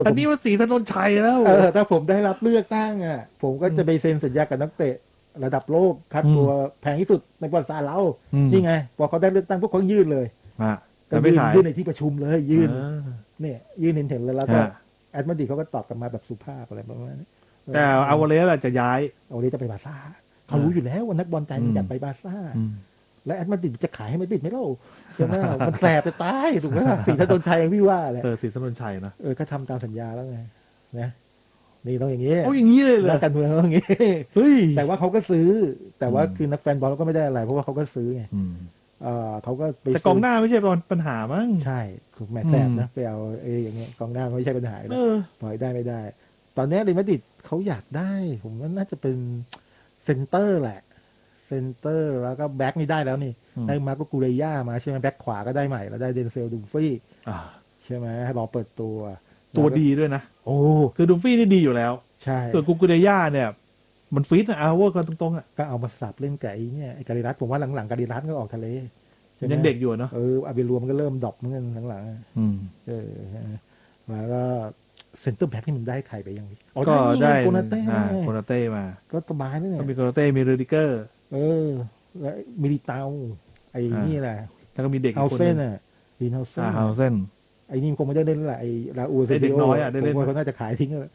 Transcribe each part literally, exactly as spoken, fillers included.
อันนี้มันศรีถนนชัยแล้วเออถ้าผมได้รับเลือกตั้งอ่ะผมก็จะไปเซ็นสัญญากับนักเตะระดับโลกค่าตัวแพงที่สุดในประวัติศาสตร์เรานี่ไงพอเขาได้เลือกตั้งพวกเขายื่นเลยก็ยื่นยื่นในที่ประชุมเลยยื่นเนี่ยยื่นเห็นเห็นแล้วก็แอดมาดิเขาก็ตอบกลับมาแบบสุภาพอะไรประมาณนี้แต่อาวาเรสจะย้ายอาวาเรสจะไปบาร์ซ่าเขารู้อยู่แล้วว่านักบอลใจมันอยากไปบาร์ซ่าและแอดมาดิจะขายให้มาดิดไม่เล่าใช่ไหมมันแสบจะตายถูกไหมล่ะศรีถนนชัยพี่ว่าแหละเออศรีถนนชัยนะเออก็ทำตามสัญญาแล้วไงนะนี่ต้องอย่างนี้โอ้อย่างนี้เลยเหรอการเมืองต้องอย่างนี้เฮ้ยแต่ว่าเขาก็ซื้อแต่ว่าคือนักแฟนบอลก็ไม่ได้อะไรเพราะว่าเขาก็ซื้อไงเออเขาก็ไปแต่กองหน้าไม่ใช่ปัญหามั้งใช่คือแมตช์แสบนะไปเอาเออย่างเงี้ยกองหน้าไม่ใช่ปัญหาเลยปล่อยได้ไม่ได้ตอนนี้เรอัลมาดริดเขาอยากได้ผมว่าน่าจะเป็นเซนเตอร์แหละเซนเตอร์แล้วก็แบ็กนี่ได้แล้วนี่ได้มาร์โกกูเรย่ามาใช่ไหมแบ็กขวาก็ได้ใหม่แล้วได้เดนเซลดูฟฟี่ใช่ไหมรอเปิดตัวตัวดีด้วยนะโอ้คือดูฟฟี่นี่ดีอยู่แล้วใช่ส่วนกูกูเรย่าเนี่ยมันฟิตนะเอาเวอร์กันตรงๆอ่ะก็เอามาสับเล่นไก่เนี่ยไอ้กาลิรัสผมว่าหลังๆกาลิรัสก็ออกทะเลยังเด็กอยู่เนาะเอออาเบรวมก็เริ่มดรอปเหมือนกันหลังๆอืมเออแล้วก็เซนเตอร์แบ็กนี่มันได้ใครไปยังก็ได้โคนาเต้โคนาเต้มาก็สบายนี่ก็มีโคนาเต้มีเรดิเกอร์เออแล้วมิลิตาไอ้นี่แหละแล้วก็มีเด็กเฮาเซนอ่ะลีนเฮาเซนเฮาเซนไอ้นี่คงไม่ได้เล่นแล้วไอ้ลาอูเซซิโอผมว่าเขาน่าจะขายทิ้งแล้ว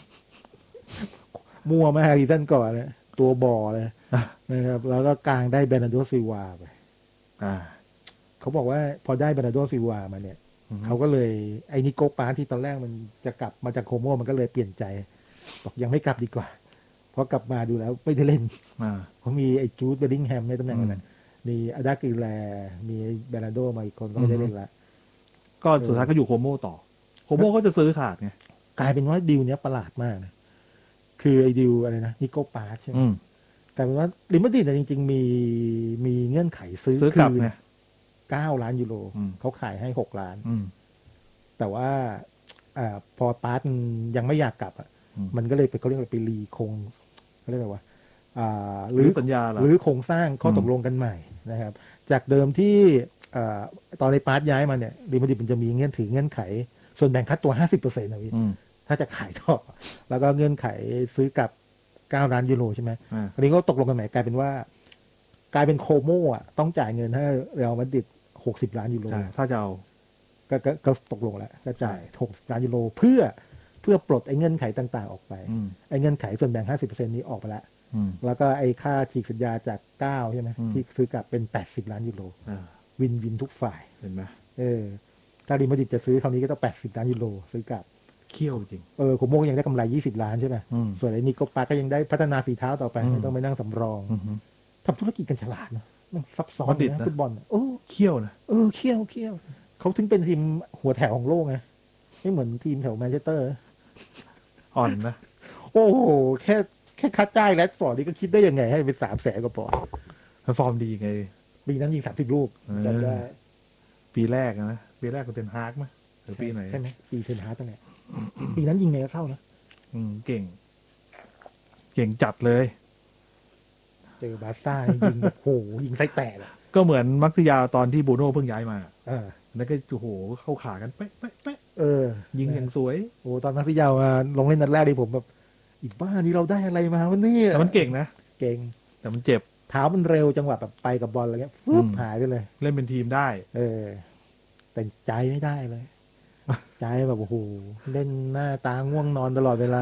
มั่วมากซีซั่นก่อนเลยตัวบ่อเลยนะครับแล้วก็กลางได้เบนาโดซิลวาไปเขาบอกว่าพอได้เบนาโดซิลวามาเนี่ยเขาก็เลยไอ้นิโกปาที่ตอนแรกมันจะกลับมาจากโคโมมันก็เลยเปลี่ยนใจบอกยังไม่กลับดีกว่าเพราะกลับมาดูแล้วไม่ได้เล่นเพราะมีไอ้จูดเบลลิงแฮมในตำแหน่งนั้นมีอาดากิแลมีเบนาโดมาอีกคนก็ไม่ได้เล่นละก็สุดท้ายก็อยู่โคโมต่อโคโมก็จะซื้อขาดไงกลายเป็นว่าดีลเนี้ยประหลาดมากนะคือไอ้ดีลอะไรนะนิโกปาใช่ไหมแต่ว่าลิมาดริดจริงๆมีมีเงื่อนไขซื้อคืนเก้าล้านยูโรเขาขายให้หกล้านแต่ว่าอ่าพอปาร์ตยังไม่อยากกลับอ่ะมันก็เลยไปเขาเรียกว่าไปรีคงเขาเรียกว่าอ่าหรือสัญญาหรือโครงสร้างข้อตกลงกันใหม่นะครับจากเดิมที่อ่าตอนในปาร์ตย้ายมาเนี่ยลิมาดริดมันจะมีเงื่อนถือเงื่อนไขส่วนแบ่งค่าตัวห้าสิบเปอร์เซ็นต์นะพี่ถ้าจะขายต่อแล้วก็เงื่อนไขซื้อกลับเก้าล้านยูโรใช่ไหมอันนี้ก็ตกลงกันใหม่กลายเป็นว่ากลายเป็นโคโม่อะต้องจ่ายเงินให้เรอัลมาดริดหกสิบล้านยูโรถ้าจะเอาก็ก็ตกลงแล้วก็จ่ายหกสิบล้านยูโรเพื่อเพื่อปลดไอ้เงื่อนไขต่างๆออกไปไอ้เงื่อนไขส่วนแบ่งห้าสิบเปอร์เซ็นต์นี้ออกไปแล้วแล้วก็ไอ้ค่าฉีกสัญญาจากเก้าใช่ไหมที่ซื้อกลับเป็นแปดสิบล้านยูโรวินวินทุกฝ่ายเห็นไหมเออถ้าเรอัลมาดริดจะซื้อคราวนี้ก็ต้องแปดสิบล้านยูโรซื้อกลับเขี้ยวจริงเออโคโม่ก็ยังได้กำไรยี่สิบล้านใช่ไหมส่วนไอ้นิโกปาก็ยังได้พัฒนาฝีเท้าต่อไปไม่ต้องไปนั่งสำรองทำธุรกิจกันฉลาดนะมันซับซ้อนนะฟุตบอลโอ้เขี้ยวนะเออเขี้ยวเขี้ยวเขาถึงเป็นทีมหัวแถวของโลกไงไม่เหมือนทีมแถวแมนเชสเตอร์อ่อนนะโอ้โหแค่แค่ค่าจ้างแรดฟอร์ดนี่ก็คิดได้ยังไงให้เป็นสามแสนกว่าปอนด์ฟอร์มดีไงปีนั้นยิงสามสิบลูกจำได้ปีแรกนะปีแรกก็เป็นฮาร์กมั้ยหรือปีไหนใช่ไหมปีเทนฮาร์กตั้งแต่ปีนั้นยิงไงก็เข้านะอืมเก่งเก่งจัดเลยเจอบาร์ซ่ายิงแบบโหยิงไส้แตกก็เหมือนมักซิยาตอนที่บูโน่เพิ่งย้ายมาเออแล้วก็โอ้โหเข้าขากันเป๊ะเป๊ะเป๊ะเออยิงอย่างสวยโอ้ตอนมักซิยามาลงเล่นนัดแรกดิผมแบบอีกบ้านี่เราได้อะไรมาวะเนี่ยแต่มันเก่งนะเก่งแต่มันเจ็บเท้ามันเร็วจังหวะแบบไปกับบอลอะไรเงี้ยฟึบหายไปเลยเล่นเป็นทีมได้เออแต่ใจไม่ได้เลยใจแบบโอ้โหเล่นหน้าตาง่วงนอนตลอดเวลา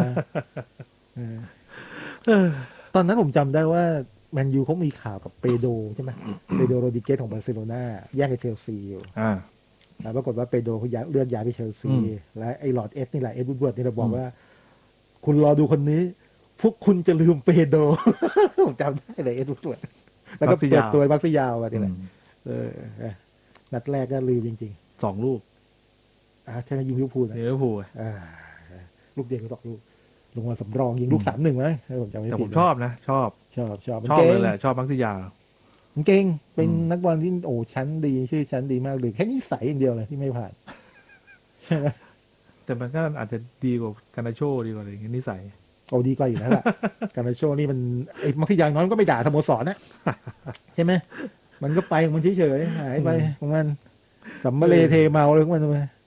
ตอนนั้นผมจำได้ว่าแมนยูเขามีข่าวกับเปโดใช่ไหมเปโดโรดิเกสของบาร์เซโลนาแย่งกับเชลซีอยู่แล้วปรากฏว่าเปโดเขาเลือกย้ายไปเชลซีและไอ้หลอดเอสนี่แหละเอ็ดวูดเวิร์ดนี่เราบอกว่าคุณรอดูคนนี้พวกคุณจะลืมเปโดผมจำได้เลยเอ็ดวูดเวิร์ดแล้วก็เปิดตัวบักซี่ยาวมาทีละเออนัดแรกก็ลืมจริงๆสองลูกอ่าใช่ไหมยิงลิเวอร์พูลนะลิเวอร์พูลอ่าลูกเดียวสองลูกลงมาสำรองยิงลูกสามหนึ่งไหมผมจำไม่ผิดแต่ผมชอบนะชอบชอบชอบชอบเลยแหละชอบบักซี่ยาวมันเก่งเป็นนักบอลที่โอ้ชั้นดีชื่อชั้นดีมากเลยแค่นิสัยอย่างเดียวเลยที่ไม่ผ่านใช่ไหมแต่มันก็อาจจะดีกว่าการนาโชดีกว่าอะไรอย่างเงี้ยนิสัยโอ้ดีกว่าอยู่แล้วแหละการนาโชนี่มันไอ้มักซิยาน้อยมันก็ไม่ด่าสโมสรนะใช่ไหมมันก็ไปมันเฉยๆหายไปของมันสัมมาเลเทเมาเลยของมันไป